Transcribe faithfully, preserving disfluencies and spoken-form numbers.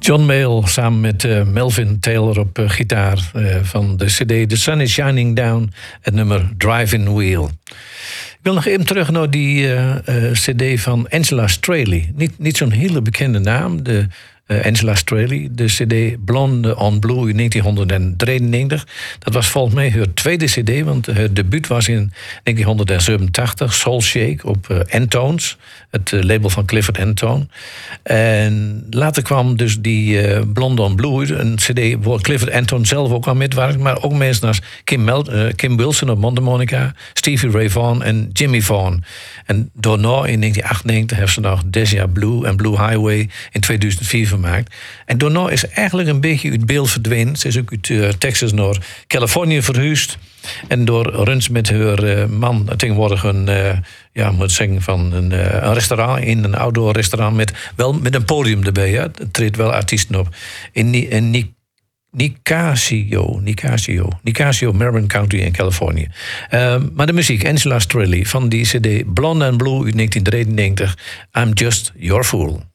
John Mayall samen met uh, Melvin Taylor op uh, gitaar uh, van de cd The Sun is Shining Down, het nummer Driving Wheel. Ik wil nog even terug naar die uh, uh, cd van Angela Straley. Niet, niet zo'n hele bekende naam, de uh, Angela Straley. De cd Blonde on Blue in negentien drieënnegentig. Dat was volgens mij haar tweede cd, want haar debuut was in negentien zevenentachtig. Soul Shake op uh, N-Tones, het uh, label van Clifford Antone. En later kwam dus die uh, Blonde on Blue, een cd waar Clifford Antone zelf ook aan metwerkt, maar ook mensen als Kim, Mel- uh, Kim Wilson op mondharmonica, Stevie Ray Vaughan en Jimmy Vaughan. En daarna in negentien achtennegentig hebben ze nog Deja Blue en Blue Highway in tweeduizend vier gemaakt. En daarna is eigenlijk een beetje uit beeld verdwenen. Ze is ook uit uh, Texas naar Californië verhuisd. En door runs met haar uh, man tegenwoordig een, uh, ja, moet zeggen, van een, uh, een restaurant in een outdoor restaurant met wel met een podium erbij. Ja. Er treedt wel artiesten op. In, in Ni- Nicasio, Nicasio, Nicasio, Marin County in Californië. Uh, maar de muziek, Angela Straley van die cd Blonde and Blue uit negentien drieënnegentig. I'm Just Your Fool.